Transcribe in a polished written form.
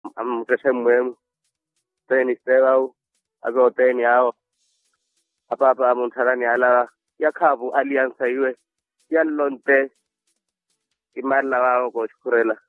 amuteshe mwemu teni sebau azo teni hao apa muntarani ala yakhavu alliance iwe yalonte imala wao ko shukurela